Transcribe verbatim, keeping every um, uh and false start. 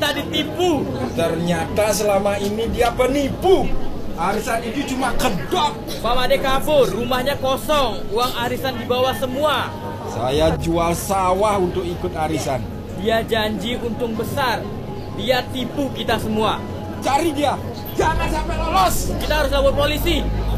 kita ditipu. Ternyata selama ini dia penipu. Arisan itu cuma kedok. Pak Made kabur, rumahnya kosong, uang arisan dibawa semua. Saya jual sawah untuk ikut arisan. Dia janji untung besar. Dia tipu kita semua. Cari dia, jangan sampai lolos. Kita harus lapor polisi.